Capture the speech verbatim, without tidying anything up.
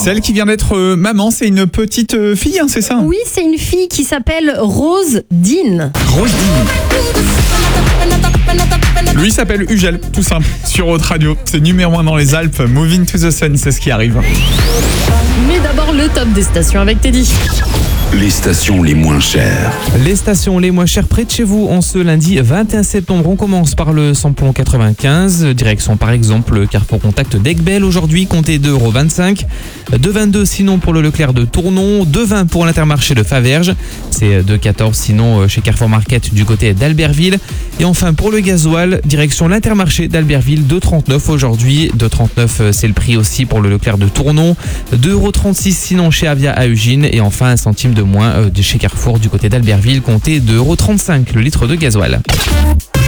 Gisèle qui vient d'être euh, maman, c'est une petite euh, fille, hein, c'est ça? Oui, c'est une fille qui s'appelle Rose Dean. Rose Dean. Lui s'appelle Ugel, tout simple, sur Haute Radio. C'est numéro un dans les Alpes, Moving to the Sun, c'est ce qui arrive. Mais d'abord le top des stations avec Teddy. Les stations les moins chères. Les stations les moins chères près de chez vous en ce lundi vingt et un septembre. On commence par le samplon quatre-vingt-quinze, direction par exemple le Carrefour Contact d'Aiguebelle aujourd'hui, comptez deux euros vingt-cinq. deux euros vingt-deux sinon pour le Leclerc de Tournon, deux euros vingt pour l'Intermarché de Faverges, c'est deux euros quatorze sinon chez Carrefour Market du côté d'Albertville. Et enfin pour le gasoil, direction l'Intermarché d'Albertville, deux euros trente-neuf aujourd'hui, deux euros trente-neuf c'est le prix aussi pour le Leclerc de Tournon, deux euros trente-six sinon chez Avia à Ugine et enfin un centime de moins de chez Carrefour du côté d'Albertville, comptez deux euros trente-cinq le litre de gasoil.